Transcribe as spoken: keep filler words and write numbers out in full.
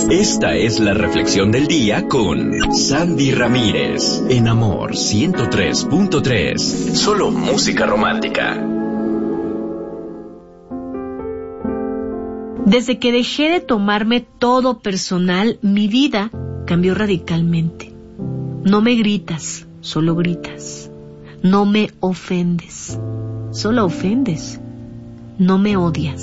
Esta es la reflexión del día con Sandy Ramírez, en Amor ciento tres punto tres. Solo música romántica. Desde que dejé de tomarme todo personal, mi vida cambió radicalmente. No me gritas, solo gritas. No me ofendes, solo ofendes. No me odias.